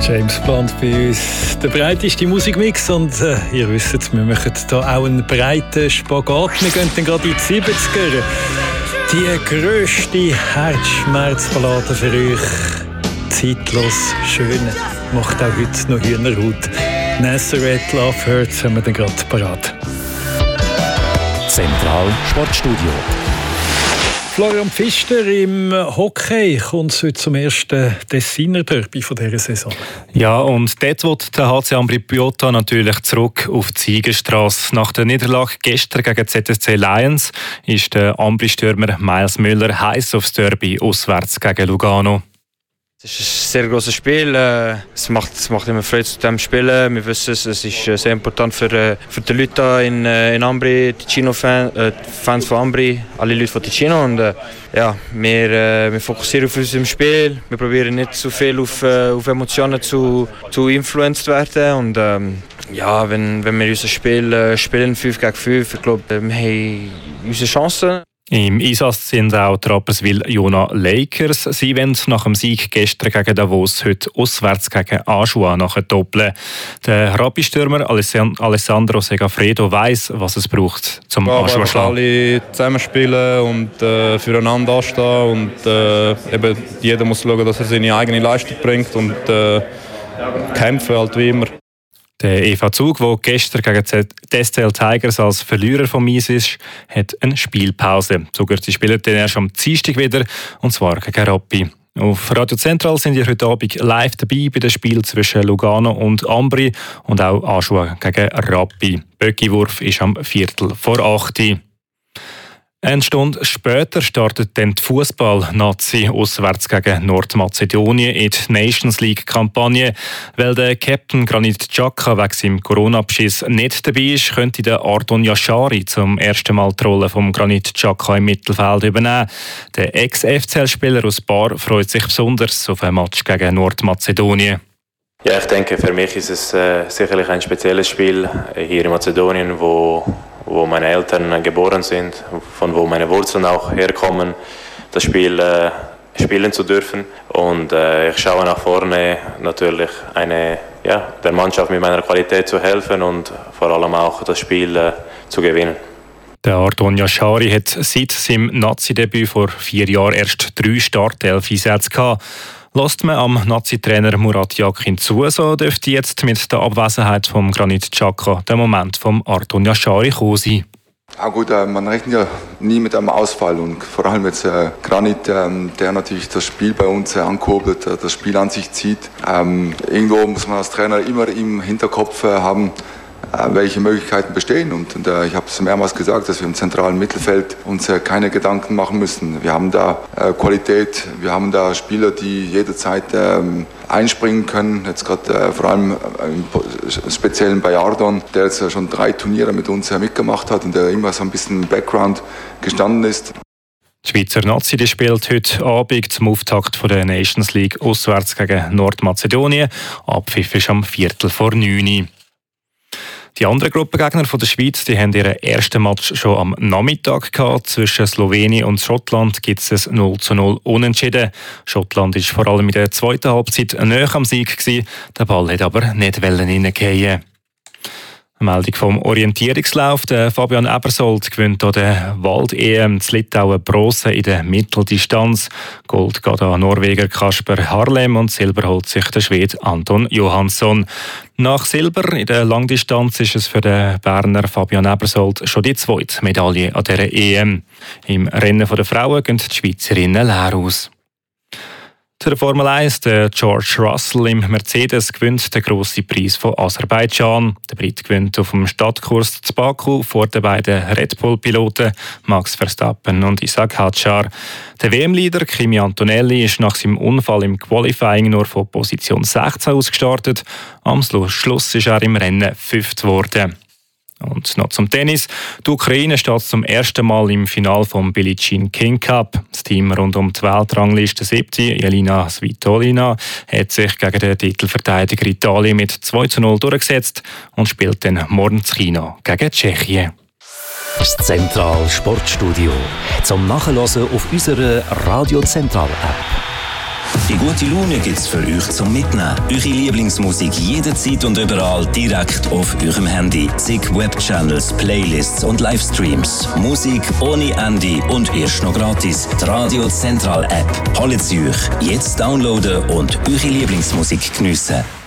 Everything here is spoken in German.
James Blunt bei uns. Der breiteste Musikmix und ihr wisst, wir machen hier auch einen breiten Spagat. Wir gehen dann gerade in die 70er. Die grösste Herzschmerzballade für euch. Zeitlos schön. Macht auch heute noch Hühnerhaut. Nazareth Love Hurts haben wir dann gerade parat. Zentral Sportstudio. Florian Pfister im Hockey kommt heute zum ersten Tessiner Derby von dieser Saison. Ja, und dort wird der HC Ambri Piotta natürlich zurück auf die Siegerstrasse. Nach der Niederlage gestern gegen ZSC Lions ist der Ambri-Stürmer Miles Müller heiß aufs Derby auswärts gegen Lugano. Es ist ein sehr grosses Spiel. Es macht immer Freude zu diesem Spielen. Wir wissen es ist sehr important für die Leute hier in Ambri, Ticino-Fans von Ambri, alle Leute von Ticino. Und, wir fokussieren auf unser Spiel. Wir probieren nicht zu viel auf Emotionen zu influenced werden. Und wenn wir unser Spiel spielen, 5 gegen 5, ich glaube, wir haben unsere Chancen. Im Einsatz sind auch die Rapperswil-Jona Lakers. Sie wollen nach dem Sieg gestern gegen Davos heute auswärts gegen Aschua doppeln. Der Rappi-Stürmer Alessandro Segafredo weiss, was es braucht zum Aschua schlagen. Alle zusammenspielen und füreinander anstehen und eben jeder muss schauen, dass er seine eigene Leistung bringt und kämpfen halt wie immer. Der Eva Zug, der gestern gegen die STL Tigers als Verlierer vom Eis ist, hat eine Spielpause. Sie spielen dann erst am Dienstag wieder, und zwar gegen Rappi. Auf Radio Zentral sind wir heute Abend live dabei bei dem Spiel zwischen Lugano und Ambri und auch Aschua gegen Rappi. Böckiwurf ist am 7:45. Eine Stunde später startet dann die Fußball-Nazi auswärts gegen Nordmazedonien in die Nations League-Kampagne. Weil der Captain Granit Xhaka wegen seinem Corona-Beschiss nicht dabei ist, könnte der Ardon Yashari zum ersten Mal die Rolle von Granit Xhaka im Mittelfeld übernehmen. Der Ex-FCL-Spieler aus Bar freut sich besonders auf ein Match gegen Nordmazedonien. Ja, ich denke, für mich ist es sicherlich ein spezielles Spiel hier in Mazedonien, wo meine Eltern geboren sind, von wo meine Wurzeln auch herkommen, das Spiel spielen zu dürfen. Und ich schaue nach vorne, natürlich der Mannschaft mit meiner Qualität zu helfen und vor allem auch das Spiel zu gewinnen. Der Ardon Yashari hat seit seinem Nazi-Debüt vor 4 Jahren erst 3 Startelf-Einsätze gehabt. Lässt man am Nazi-Trainer Murat Yakin zu, so dürfte jetzt mit der Abwesenheit von Granit Xhaka der Moment vom Ardon Yashari kommen sein. Ja gut, man rechnet ja nie mit einem Ausfall und vor allem jetzt Granit, der natürlich das Spiel bei uns ankurbelt, das Spiel an sich zieht. Irgendwo muss man als Trainer immer im Hinterkopf haben, welche Möglichkeiten bestehen. Und ich habe es mehrmals gesagt, dass wir im zentralen Mittelfeld uns keine Gedanken machen müssen. Wir haben da Qualität, wir haben da Spieler, die jederzeit einspringen können. Jetzt gerade vor allem im Speziellen bei Ardon, der jetzt schon 3 Turniere mit uns mitgemacht hat und der immer so ein bisschen im Background gestanden ist. Die Schweizer Nazi die spielt heute Abend zum Auftakt der Nations League auswärts gegen Nordmazedonien. Abpfiff ist am 8:45. Die anderen Gruppengegner von der Schweiz die haben ihren ersten Match schon am Nachmittag gehabt. Zwischen Slowenien und Schottland gibt es 0:0 Unentschieden. Schottland war vor allem in der zweiten Halbzeit nahe am Sieg gewesen. Der Ball hat aber nicht reingehen. Eine Meldung vom Orientierungslauf. Der Fabian Ebersold gewinnt an der Wald-EM zu Litauen Bronze in der Mitteldistanz. Gold geht an Norweger Kasper Harlem und Silber holt sich der Schwede Anton Johansson. Nach Silber in der Langdistanz ist es für den Berner Fabian Ebersold schon die 2. Medaille an dieser EM. Im Rennen der Frauen gehen die Schweizerinnen leer aus. Der Formel 1, der George Russell im Mercedes gewinnt den grossen Preis von Aserbaidschan. Der Brit gewinnt auf dem Stadtkurs zu Baku vor den beiden Red Bull-Piloten Max Verstappen und Isaac Hadjar. Der WM-Leader Kimi Antonelli ist nach seinem Unfall im Qualifying nur von Position 16 aus gestartet. Am Schluss ist er im Rennen 5. geworden. Und noch zum Tennis. Die Ukraine steht zum ersten Mal im Finale vom Billie Jean King Cup. Das Team rund um die Weltrangliste 7, Jelena Svitolina, hat sich gegen den Titelverteidiger Italien mit 2:0 durchgesetzt und spielt dann morgen in China gegen Tschechien. Das Zentral Sportstudio zum Nachhören auf unserer Radio Zentral App. Die gute Laune gibt's für euch zum Mitnehmen. Eure Lieblingsmusik jederzeit und überall direkt auf eurem Handy. Zig Webchannels, Playlists und Livestreams. Musik ohne Ende und erst noch gratis. Die Radio Central App. Holt sie euch jetzt downloaden und eure Lieblingsmusik geniessen.